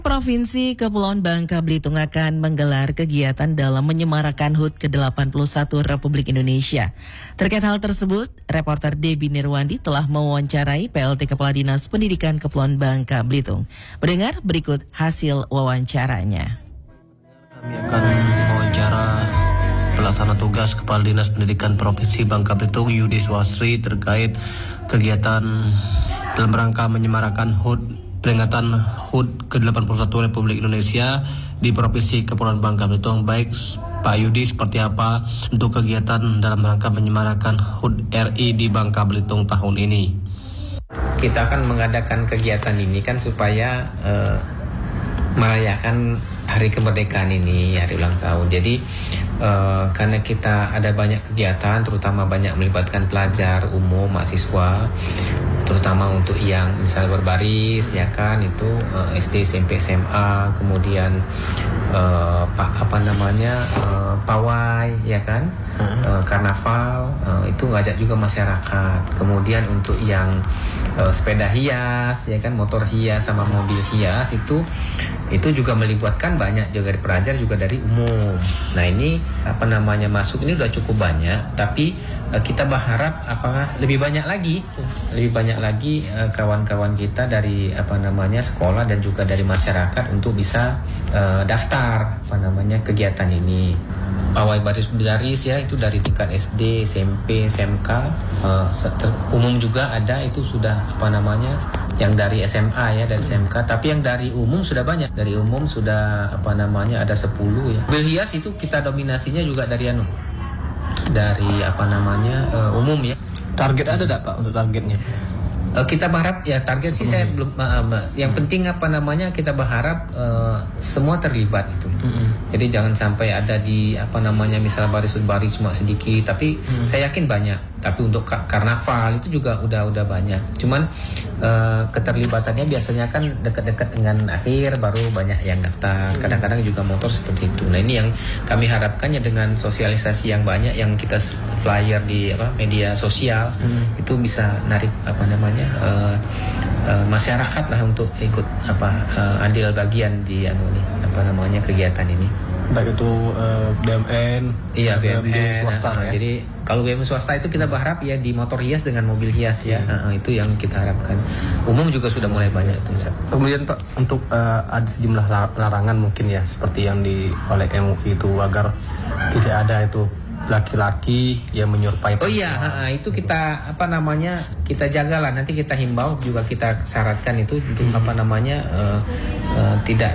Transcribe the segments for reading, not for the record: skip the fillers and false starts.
Provinsi Kepulauan Bangka Belitung akan menggelar kegiatan dalam menyemarakan HUT ke-81 Republik Indonesia. Terkait hal tersebut, reporter Debbie Nirwandi telah mewawancarai PLT Kepala Dinas Pendidikan Kepulauan Bangka Belitung. Mendengar berikut hasil wawancaranya. Kami akan mewawancara pelaksana tugas Kepala Dinas Pendidikan Provinsi Bangka Belitung Yudi Swasri terkait kegiatan dalam rangka menyemarakan peringatan HUT ke-81 Republik Indonesia di Provinsi Kepulauan Bangka Belitung. Baik Pak Yudi, seperti apa untuk kegiatan dalam rangka menyemarakan HUT RI di Bangka Belitung tahun ini? Kita akan mengadakan kegiatan ini kan supaya merayakan hari kemerdekaan ini, hari ulang tahun. Jadi karena kita ada banyak kegiatan, terutama banyak melibatkan pelajar umum, mahasiswa, terutama untuk yang misalnya berbaris, ya kan, itu SD, SMP, SMA, kemudian pawai, ya kan, karnaval, itu ngajak juga masyarakat. Kemudian untuk yang sepeda hias, ya kan, motor hias sama mobil hias, itu juga melibatkan banyak juga dari pelajar, juga dari umum. Nah ini masuk ini udah cukup banyak, tapi kita berharap lebih banyak lagi kawan-kawan kita dari sekolah dan juga dari masyarakat untuk bisa daftar kegiatan ini. Pawai baris ya, itu dari tingkat SD, SMP, SMK, umum juga ada, itu sudah yang dari SMA ya, dari SMK, tapi yang dari umum sudah banyak. Dari umum sudah ada 10 ya. Mobil hias itu kita dominasinya juga dari umum ya. Target ada enggak Pak untuk targetnya? Kita berharap ya target sih saya belum. Yang penting kita berharap semua terlibat itu. Jadi jangan sampai ada di misal baris cuma sedikit, tapi saya yakin banyak. Tapi untuk karnaval itu juga udah banyak. Cuman keterlibatannya biasanya kan dekat-dekat dengan akhir baru banyak yang daftar. Kadang-kadang juga motor seperti itu. Nah ini yang kami harapkannya dengan sosialisasi yang banyak, yang kita flyer di media sosial, itu bisa narik masyarakat lah untuk ikut andil bagian di kegiatan ini. Baik itu BUMN, iya BUMN swasta ya. Jadi kalau BUMN swasta itu kita berharap ya di motor hias dengan mobil hias ya. Itu yang kita harapkan. Umum juga sudah mulai banyak itu. Kemudian Pak, untuk ada sejumlah larangan mungkin ya, seperti yang oleh MUI itu, agar tidak ada itu laki-laki yang menyerupai. Oh iya, itu kita kita jagalah, nanti kita himbau juga, kita syaratkan itu untuk tidak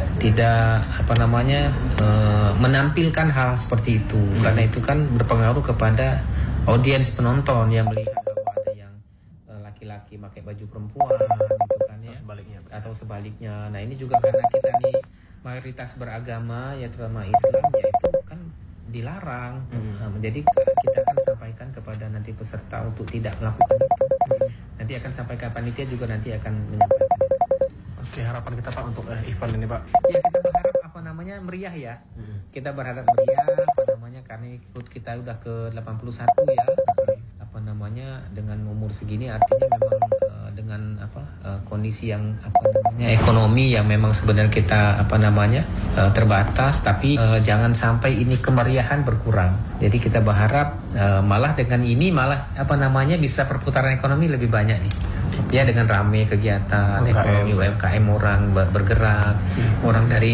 menampilkan hal seperti itu, karena itu kan berpengaruh kepada audiens penonton yang melihat bahwa ada yang laki-laki pakai baju perempuan gitu kan ya, atau sebaliknya. Nah ini juga karena kita nih mayoritas beragama ya, terutama Islam, ya itu kan dilarang. Jadi kita akan sampaikan kepada nanti peserta untuk tidak melakukan itu. Nanti akan sampaikan panitia juga, nanti akan menyampaikan. Oke, harapan kita Pak untuk event ini Pak. Ya kita berharap meriah ya. Kita berharap meriah karena ikut kita udah ke 81 ya. Dengan umur segini, artinya memang dengan kondisi yang ekonomi yang memang sebenarnya kita terbatas, tapi jangan sampai ini kemeriahan berkurang. Jadi kita berharap malah dengan ini bisa perputaran ekonomi lebih banyak nih. Ya dengan rame kegiatan ekonomi UMKM, orang bergerak, orang dari